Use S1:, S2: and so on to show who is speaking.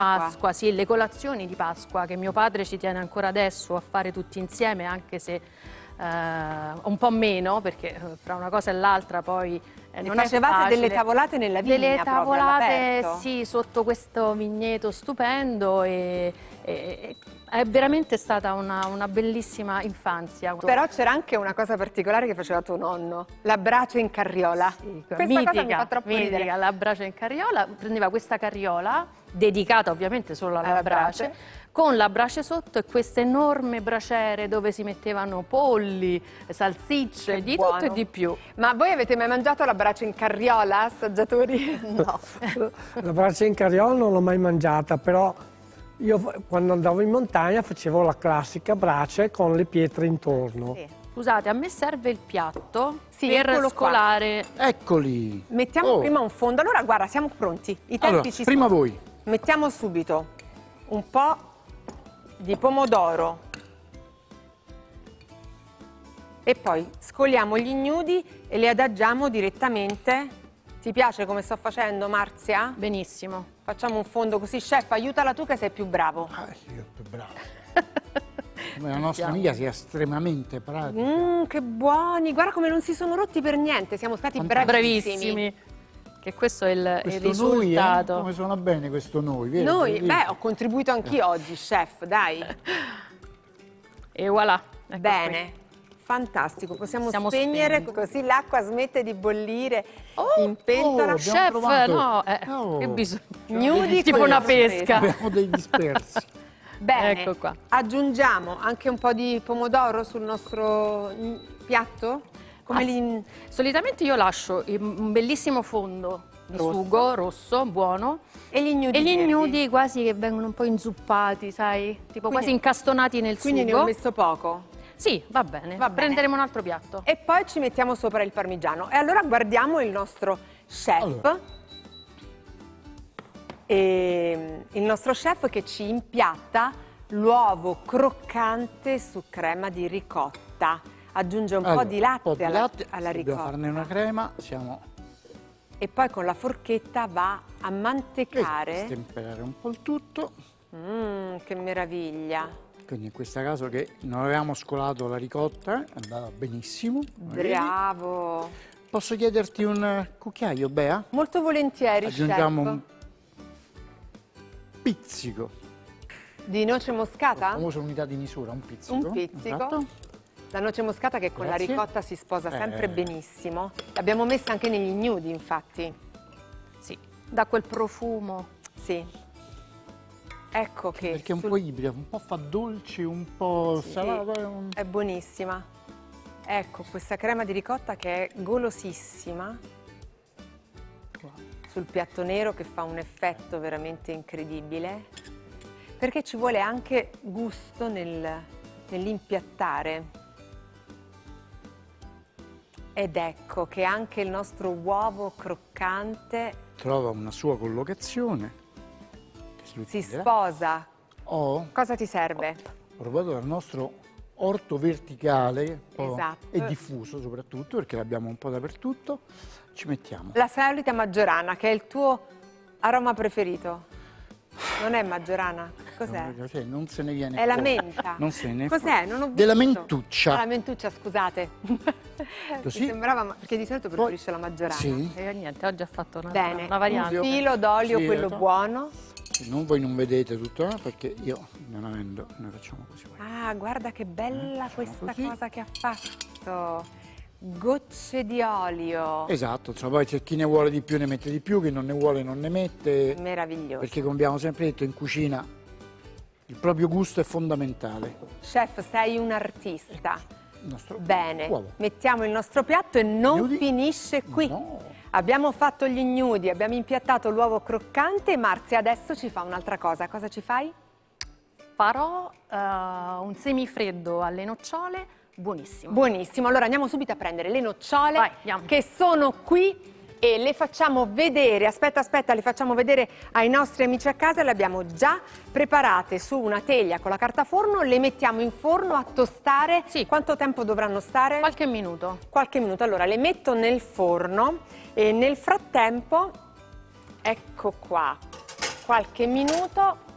S1: Pasqua, sì, le colazioni di Pasqua che mio padre ci tiene ancora adesso a fare tutti insieme, anche se un po' meno, perché fra una cosa e l'altra poi non è
S2: facevate
S1: facile.
S2: delle tavolate nella vigna?
S1: Delle tavolate,
S2: all'aperto?
S1: sì, sotto questo vigneto stupendo e è veramente stata una bellissima infanzia.
S2: Però c'era anche una cosa particolare che faceva tuo nonno, la brace in carriola.
S1: Sì,
S2: Questa cosa mi fa troppo ridere.
S1: La brace in carriola, prendeva questa carriola, dedicata ovviamente solo alla brace, con la brace sotto e queste enorme braciere dove si mettevano polli, salsicce,
S2: Che
S1: di
S2: buono.
S1: tutto e di più.
S2: Ma voi avete mai mangiato la brace in carriola, assaggiatori?
S1: No.
S3: La brace in carriola non l'ho mai mangiata, però io quando andavo in montagna facevo la classica brace con le pietre intorno.
S2: Sì.
S1: Scusate, a me serve il piatto
S2: Sì,
S1: per
S2: eccolo qua.
S1: scolare.
S4: Eccoli.
S2: Mettiamo prima un fondo. Allora, guarda, siamo pronti. I tempi
S4: Allora,
S2: ci
S4: prima
S2: sono.
S4: voi.
S2: Mettiamo subito un po' di pomodoro e poi scoliamo gli ignudi e li adagiamo direttamente. Ti piace come sto facendo, Marzia?
S1: Benissimo.
S2: Facciamo un fondo così. Chef, aiutala tu che sei più bravo.
S4: Sì, io più bravo. La nostra amica sia estremamente pratica.
S2: Che buoni. Guarda come non si sono rotti per niente. Siamo stati bravissimi.
S1: Bravissimi. Che questo è il
S4: Questo noi,
S1: risultato.
S4: come suona bene questo noi, vero?
S2: Noi,
S4: Bellissimo.
S2: ho contribuito anch'io oggi, chef, dai.
S1: E voilà. Ecco
S2: Bene, fantastico. Possiamo
S1: Siamo
S2: spegnere
S1: spenti.
S2: così l'acqua smette di bollire in pentola.
S4: abbiamo
S1: Chef,
S4: trovato-
S1: no,
S4: Oh.
S1: che bisogno.
S2: Nudi
S1: Tipo
S2: con
S1: una
S2: le
S1: pesca.
S4: Abbiamo dei dispersi.
S2: Bene,
S1: Ecco qua.
S2: aggiungiamo anche un po' di pomodoro sul nostro piatto? Come li...
S1: Solitamente io lascio un bellissimo fondo di sugo rosso, buono,
S2: E gli ignudi
S1: e gli
S2: verdi?
S1: ignudi quasi che vengono un po' inzuppati, sai? Tipo quasi incastonati nel
S2: Quindi ne
S1: sugo.
S2: ho messo poco.
S1: Sì, va bene.
S2: Va bene.
S1: Prenderemo un altro piatto.
S2: E poi ci mettiamo sopra il parmigiano. E allora guardiamo il nostro chef.
S4: Allora.
S2: E il nostro chef che ci impiatta l'uovo croccante su crema di ricotta. Aggiunge un po' di latte alla
S4: Dobbiamo
S2: ricotta.
S4: farne una crema, siamo
S2: E poi con la forchetta va a mantecare.
S4: stemperare un po' il tutto.
S2: Che meraviglia.
S4: Quindi in questo caso che non avevamo scolato la ricotta, è andata benissimo.
S2: Bravo.
S4: Posso chiederti un cucchiaio, Bea?
S2: Molto volentieri,
S4: Aggiungiamo
S2: chef.
S4: un pizzico.
S2: Di noce moscata?
S4: La famosa unità di misura, un pizzico.
S2: Un pizzico.
S4: Esatto.
S2: La noce moscata che con
S4: Grazie.
S2: la ricotta si sposa sempre benissimo. L'abbiamo messa anche negli ignudi, infatti.
S1: Sì, dà quel profumo.
S2: Sì. Ecco che
S4: Perché è un po' ibrida, un po' fa dolce, un po'
S2: Sì,
S4: salato.
S2: è buonissima. Ecco, questa crema di ricotta che è golosissima sul piatto nero che fa un effetto veramente incredibile. Perché ci vuole anche gusto nell'impiattare. Ed ecco che anche il nostro uovo croccante
S4: Trova una sua collocazione. Che
S2: si
S4: dirà.
S2: sposa.
S4: Ho
S2: Cosa ti serve?
S4: provato dal nostro orto verticale, un po'
S2: Esatto.
S4: e diffuso soprattutto, perché l'abbiamo un po' dappertutto. Ci mettiamo.
S2: La solita maggiorana, che è il tuo aroma preferito. Non è maggiorana? Cos'è?
S4: Cioè, non se ne viene
S2: È la
S4: fuori.
S2: menta.
S4: Non se ne
S2: Cos'è?
S4: fuori.
S2: Non ho visto.
S4: Della mentuccia.
S2: Ah, la mentuccia, scusate.
S4: Così.
S2: Mi sembrava, perché di solito preferisce la maggiorana.
S4: Sì.
S1: E niente, oggi ha fatto
S2: Bene,
S1: una variante.
S2: un filo d'olio,
S4: Sì,
S2: quello
S4: esatto.
S2: buono.
S4: Voi non vedete tutto, perché io non avendo, noi facciamo così.
S2: Ah, guarda che bella questa
S4: così.
S2: cosa che ha fatto. Gocce di olio.
S4: Esatto, insomma, poi c'è chi ne vuole di più ne mette di più, chi non ne vuole non ne mette,
S2: Meraviglioso.
S4: perché come abbiamo sempre detto in cucina il proprio gusto è fondamentale.
S2: Chef, sei un artista.
S4: Il nostro
S2: Bene,
S4: uovo.
S2: mettiamo il nostro piatto e non
S4: Ignudi?
S2: finisce qui.
S4: No.
S2: Abbiamo fatto gli ignudi, abbiamo impiattato l'uovo croccante e Marzia adesso ci fa un'altra cosa. Cosa ci fai?
S1: Farò un semifreddo alle nocciole, buonissimo.
S2: Buonissimo, allora andiamo subito a prendere le nocciole
S1: Vai, andiamo.
S2: che sono qui e le facciamo vedere, aspetta, le facciamo vedere ai nostri amici a casa, le abbiamo già preparate su una teglia con la carta forno, le mettiamo in forno a tostare.
S1: Sì.
S2: Quanto tempo dovranno stare?
S1: Qualche minuto.
S2: Qualche minuto, allora le metto nel forno e nel frattempo, ecco qua, qualche minuto